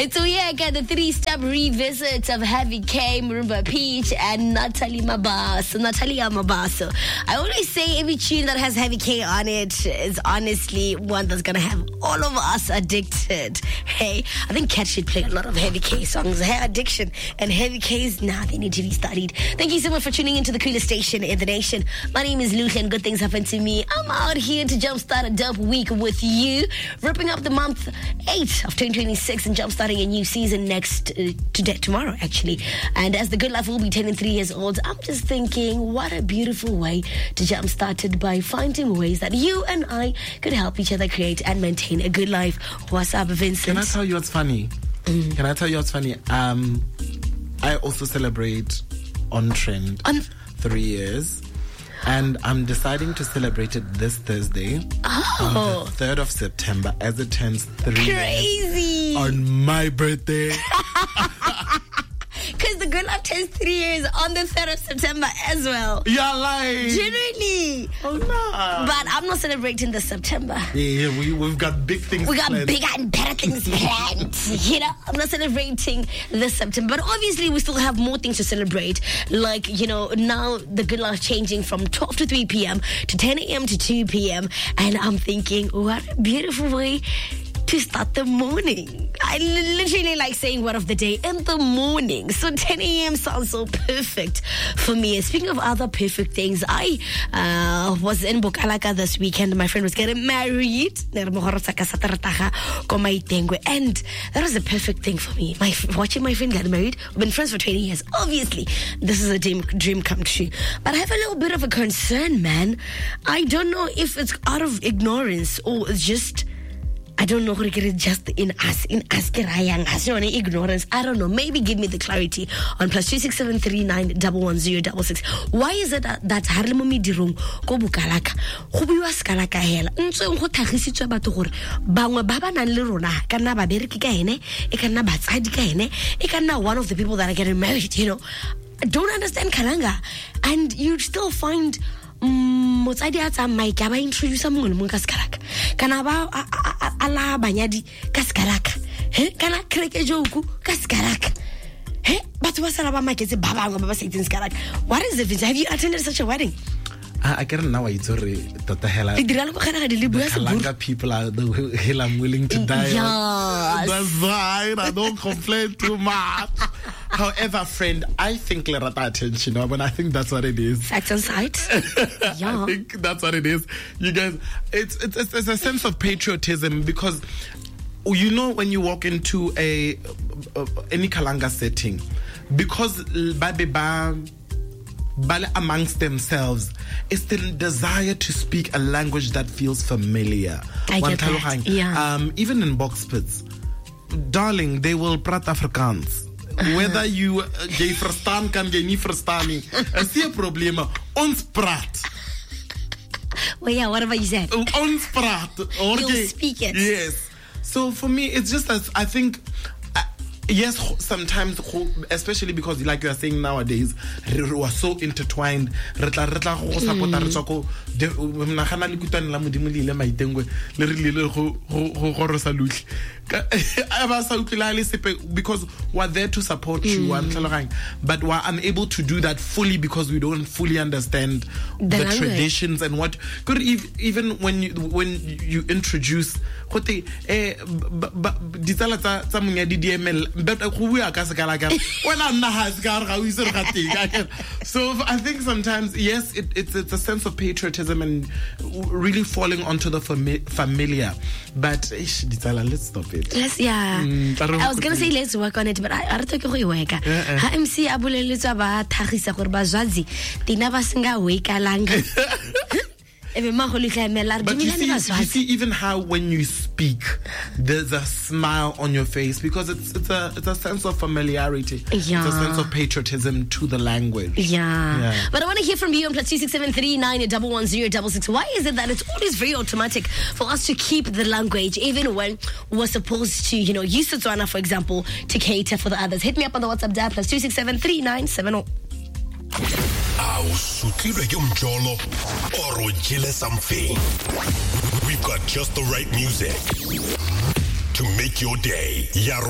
It's Uyeka, the three-step revisit of Heavy K, Marimba Peach, and Natalia Mabaso. I always say every tune that has Heavy K on it is honestly one that's gonna have all of us addicted. Hey, I think Cat should play a lot of Heavy K songs. Hair addiction and Heavy K's, they need to be studied. Thank you so much for tuning into the coolest station in the nation. My name is Lucia and good things happen to me. I'm out here to jumpstart a dope week with you, ripping up the month 8 of 2026 and jumpstarting a new season tomorrow actually. And as the good life will be 10 and 3 years old, I'm just thinking what a beautiful way to jumpstart it by finding ways that you and I could help each other create and maintain a good life. What's up, Vincent? Can I tell you what's funny? I also celebrate On Trend 3 years. And I'm deciding to celebrate it this Thursday, on the 3rd of September, as it turns 3 Crazy. years on my birthday. Because the Good Life turns 3 years on the 3rd of September as well. You're lying. Genuinely. Oh, no. But I'm not celebrating this September. Yeah, we've got big things We got planned. bigger and better things planned. I'm not celebrating this September. But obviously, we still have more things to celebrate. Like, now the Good Life changing from 12 to 3 p.m. to 10 a.m. to 2 p.m. And I'm thinking, what a beautiful way to start the morning. I literally like saying word of the day in the morning. So 10 a.m. sounds so perfect for me. And speaking of other perfect things, I was in Bukalaka this weekend. My friend was getting married. And that was a perfect thing for me. Watching my friend get married. We've been friends for 20 years. Obviously, this is a dream come true. But I have a little bit of a concern, man. I don't know if it's out of ignorance or it's just... I don't know, just in us, ignorance. I don't know. Maybe give me the clarity on +26739110666. Why is it that Harlemo Medirong go Bukalaka go buiwa skalaka hela ntse go thagisitswe batho gore bangwe ba ba nang le rona ka nna ba bereki ka ene e ka nna batsadi ka ene e ka nna one of the people that are getting married, I don't understand Kalanga. And you still find motsadi a tsamai ka ba introduce mongwe le mongwe ka skalaka kana ba ala banyadi ka skalaka kana kreke joku ka skalaka batho ba sala ba maketse ba bangwe ba ba sa itseng skalaka. What is it? Have you attended such a wedding? I get it now. It's already the Kalanga people are the hell I'm willing to die. Yes. That's fine. I don't complain too much. However, friend, I think Lerata attention, and I think that's what it is. Facts on site. Yeah. I think that's what it is. You guys, it's a sense of patriotism because when you walk into any Kalanga setting, because amongst themselves, it's the desire to speak a language that feels familiar. I get that. Yeah. Even in box pits, darling, they will prat Afrikaans. Whether you gay verstaan kan jy nie verstaan nie, is nie 'n probleem. Ons praat. Well, yeah, whatever you said. Ons praat. You'll speak it. Yes. So for me, it's just as I think. Yes, sometimes, especially because, like you are saying nowadays, we are so intertwined. Because we're there to support you, but we're unable to do that fully because we don't fully understand the traditions and what. Even when you introduce, so I think sometimes, yes, it's a sense of patriotism and really falling onto the familiar. But let's stop it. I was gonna say let's work on it, but I don't know work. MC abuleletswa ba thagisa gore ba zwazi tina ba singa weka langa. But you see even how when you speak, there's a smile on your face because it's a sense of familiarity. Yeah. It's a sense of patriotism to the language. Yeah. But I want to hear from you on +26739110666. Why is it that it's always very automatic for us to keep the language even when we're supposed to, use Setswana, for example, to cater for the others? Hit me up on the WhatsApp dial +2673970. Or something. We've got just the right music to make your day.